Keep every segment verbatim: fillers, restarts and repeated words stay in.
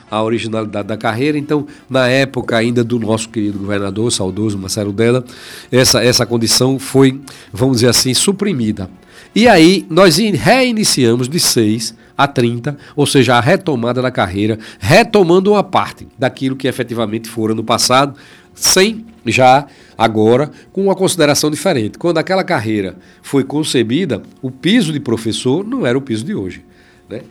a originalidade da carreira. Então, na época ainda do nosso querido governador, saudoso Marcelo Della, essa, essa condição foi, vamos dizer assim, suprimida. E aí nós reiniciamos de seis a trinta, ou seja, a retomada da carreira, retomando uma parte daquilo que efetivamente fora no passado, sem já agora com uma consideração diferente. Quando aquela carreira foi concebida, o piso de professor não era o piso de hoje, né?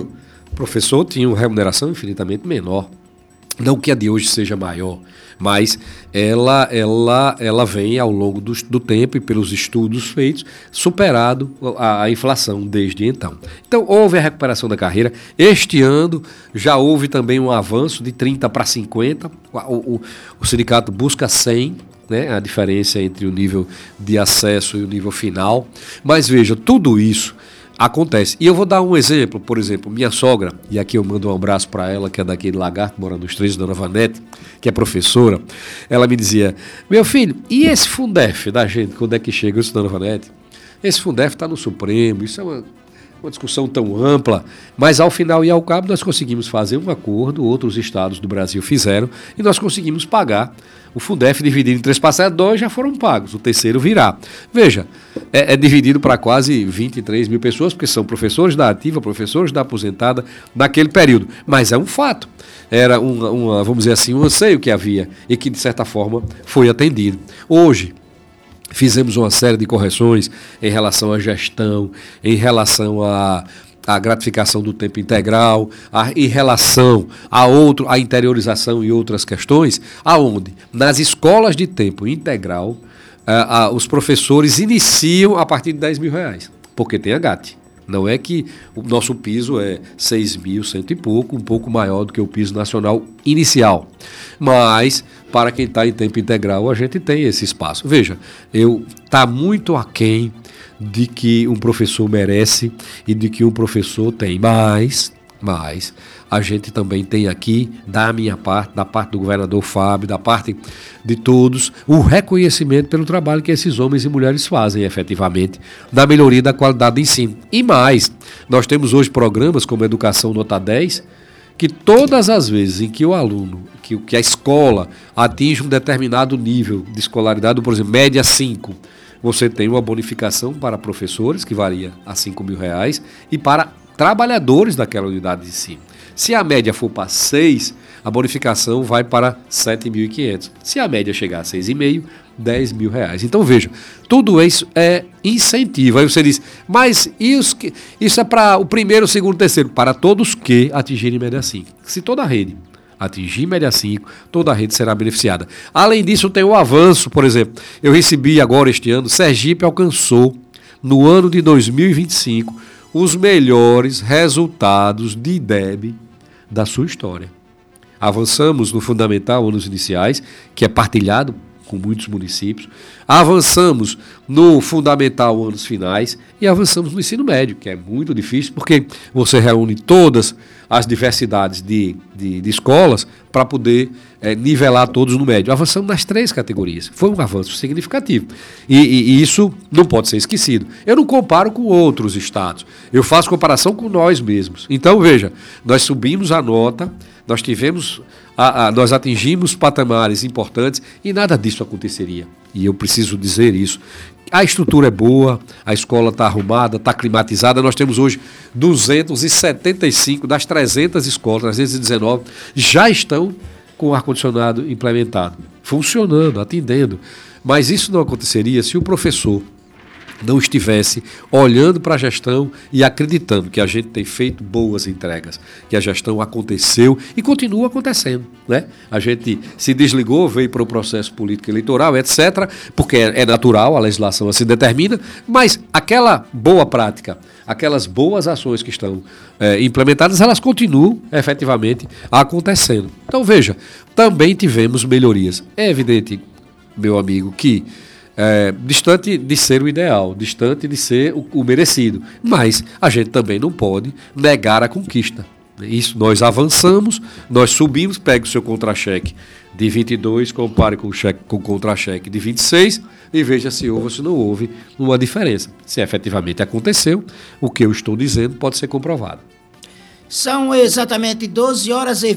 O professor tinha uma remuneração infinitamente menor. Não que a de hoje seja maior, mas ela, ela, ela vem ao longo do, do tempo e pelos estudos feitos, superado a, a inflação desde então. Então houve a recuperação da carreira. Este ano já houve também um avanço de trinta para cinquenta. O, o, o sindicato busca cem, né, a diferença entre o nível de acesso e o nível final. Mas veja, tudo isso acontece. E eu vou dar um exemplo, por exemplo, minha sogra, e aqui eu mando um abraço para ela, que é daqui de Lagarto, mora nos Três, dona Vanete, que é professora. Ela me dizia: meu filho, e esse Fundef da gente, quando é que chega? Eu disse: dona Vanete, esse Fundef está no Supremo, isso é uma, uma discussão tão ampla, mas ao final e ao cabo nós conseguimos fazer um acordo, outros estados do Brasil fizeram, e nós conseguimos pagar o Fundef dividido em três parcelas, dois já foram pagos, o terceiro virá. Veja, é, é dividido para quase vinte e três mil pessoas, porque são professores da ativa, professores da aposentada naquele período. Mas é um fato. Era uma, uma, vamos dizer assim, um anseio que havia e que, de certa forma, foi atendido. Hoje, fizemos uma série de correções em relação à gestão, em relação a a gratificação do tempo integral, a, em relação a outro, a interiorização e outras questões, aonde nas escolas de tempo integral a, a, os professores iniciam a partir de dez mil reais, porque tem a G A T. Não é que o nosso piso é seis mil, cento e pouco, um pouco maior do que o piso nacional inicial. Mas, para quem está em tempo integral, a gente tem esse espaço. Veja, eu está muito aquém de que um professor merece e de que um professor tem. Mas, mas a gente também tem aqui, da minha parte, da parte do governador Fábio, da parte de todos, o reconhecimento pelo trabalho que esses homens e mulheres fazem, efetivamente, na melhoria da qualidade do ensino. E mais, nós temos hoje programas como Educação Nota dez, que todas as vezes em que o aluno, que, que a escola atinge um determinado nível de escolaridade, por exemplo, média cinco, você tem uma bonificação para professores, que varia a cinco mil reais, e para trabalhadores daquela unidade de ensino. Se a média for para seis, a bonificação vai para sete mil e quinhentos. Se a média chegar a seis vírgula cinco, dez mil reais. Então veja, tudo isso é incentivo. Aí você diz, mas isso, que, isso é para o primeiro, o segundo, o terceiro. Para todos que atingirem média cinco. Se toda a rede atingir média cinco, toda a rede será beneficiada. Além disso, tem o avanço, por exemplo. Eu recebi agora este ano, Sergipe alcançou, no ano de dois mil e vinte e cinco, os melhores resultados de I D E B da sua história. Avançamos no fundamental, anos iniciais, que é partilhado com muitos municípios. Avançamos no fundamental, anos finais, e avançamos no ensino médio, que é muito difícil, porque você reúne todas as diversidades de, de, de escolas para poder é, nivelar todos no médio. Avançamos nas três categorias. Foi um avanço significativo. E, e, e isso não pode ser esquecido. Eu não comparo com outros estados. Eu faço comparação com nós mesmos. Então, veja, nós subimos a nota, nós tivemos... A, a, nós atingimos patamares importantes e nada disso aconteceria. E eu preciso dizer isso. A estrutura é boa, a escola está arrumada, está climatizada. Nós temos hoje duzentas e setenta e cinco das trezentas escolas, trezentas e dezenove, já estão com o ar-condicionado implementado, funcionando, atendendo. Mas isso não aconteceria se o professor não estivesse olhando para a gestão e acreditando que a gente tem feito boas entregas, que a gestão aconteceu e continua acontecendo, né? A gente se desligou, veio para o processo político eleitoral, etcétera, porque é natural, a legislação assim determina, mas aquela boa prática, aquelas boas ações que estão é, implementadas, elas continuam efetivamente acontecendo. Então, veja, também tivemos melhorias. É evidente, meu amigo, que É, distante de ser o ideal, distante de ser o, o merecido. Mas a gente também não pode negar a conquista. Isso, nós avançamos, nós subimos, pega o seu contra-cheque de vinte e dois, compare com o cheque, com o contra-cheque de vinte e seis e veja se houve ou se não houve uma diferença. Se efetivamente aconteceu, o que eu estou dizendo pode ser comprovado. São exatamente doze horas e